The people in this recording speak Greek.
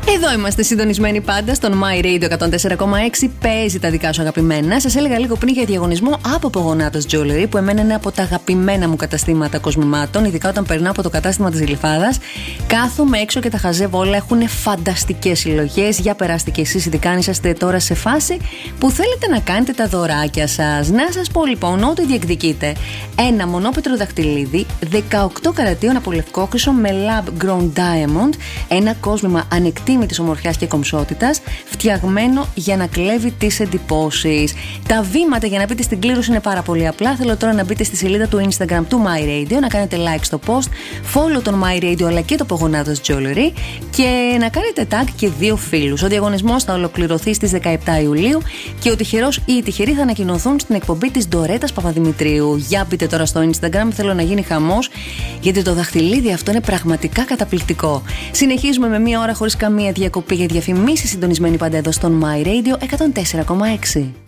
Εδώ είμαστε συντονισμένοι πάντα στον My Radio 104,6. Παίζει τα δικά σου αγαπημένα. Σας έλεγα λίγο πριν για διαγωνισμό από Πογονάτος Jewelry, που εμένα είναι από τα αγαπημένα μου καταστήματα κοσμημάτων, ειδικά όταν περνάω από το κατάστημα της Γλυφάδας. Κάθομαι έξω και τα χαζεύω όλα. Έχουν φανταστικές συλλογές. Για περάστε κι εσείς, ειδικά αν είσαστε τώρα σε φάση που θέλετε να κάνετε τα δωράκια σας. Να σας πω λοιπόν ότι διεκδικείτε ένα μονόπετρο δαχτυλίδι 18 καρατίων από λευκόχρυσο με lab grown diamond. Ένα κόσμημα ανεκτήμητης ομορφιάς και κομψότητας, φτιαγμένο για να κλέβει τις εντυπώσεις. Τα βήματα για να μπείτε στην κλήρωση είναι πάρα πολύ απλά. Θέλω τώρα να μπείτε στη σελίδα του Instagram του My Radio, να κάνετε like στο post, follow τον My Radio αλλά και το Πογονάτος Jewelry και να κάνετε tag και 2 φίλους. Ο διαγωνισμός θα ολοκληρωθεί στις 17 Ιουλίου και ο τυχερός ή η τυχερή θα ανακοινωθούν στην εκπομπή της Ντορέτας Παπαδημητρίου. Για μπείτε τώρα στο Instagram, θέλω να γίνει χαμός, γιατί το δαχτυλίδι αυτό είναι πραγματικά καταπληκτικό. Συνεχίζουμε με μία ώρα χωρίς καμία διακοπή για διαφημίσεις, συντονισμένη πάντα εδώ στον My Radio 104,6.